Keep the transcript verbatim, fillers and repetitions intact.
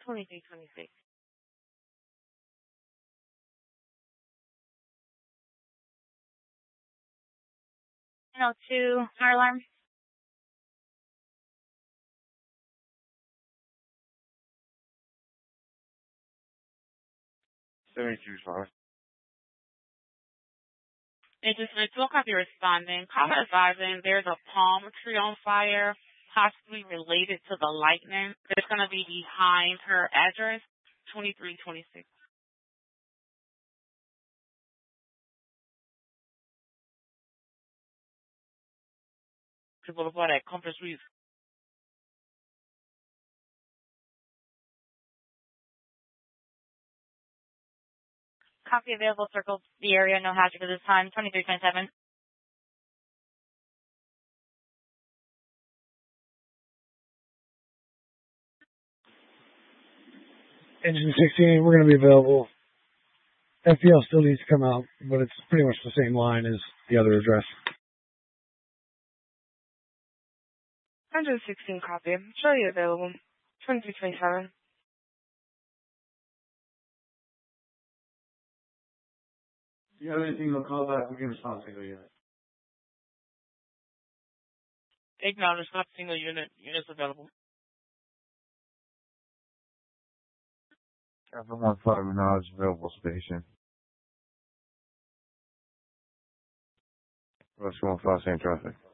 twenty-three twenty-six. No, two, fire alarm. seventy-two five. Interesting. Still copy responding. Caller advising there's a palm tree on fire, possibly related to the lightning. It's going to be behind her address, twenty-three twenty-six. People before that, Compass Reef. Copy available. Circle the area. No hazard for this time. twenty-three twenty-seven. Engine sixteen, we're going to be available. F B L still needs to come out, but it's pretty much the same line as the other address. Engine sixteen copy. Show you available. twenty-three twenty-seven. If you have anything to call back, we can respond to single unit. Acknowledge, not single unit. Units available. Traffic one five knowledge available station. West one five, same traffic.